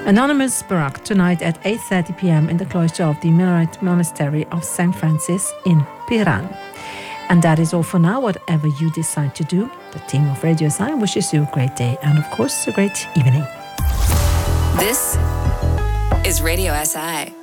Anonymous Barak tonight at 8:30 p.m. in the cloister of the Mennonite Monastery of St. Francis in Piran. And that is all for now, whatever you decide to do. The team of Radio SI wishes you a great day and, of course, a great evening. This is Radio SI.